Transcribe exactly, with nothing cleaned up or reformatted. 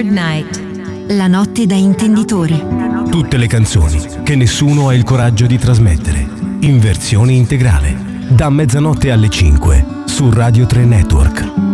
Third Night. La notte da intenditori. Tutte le canzoni che nessuno ha il coraggio di trasmettere, in versione integrale, da mezzanotte alle cinque su Radio tre Network.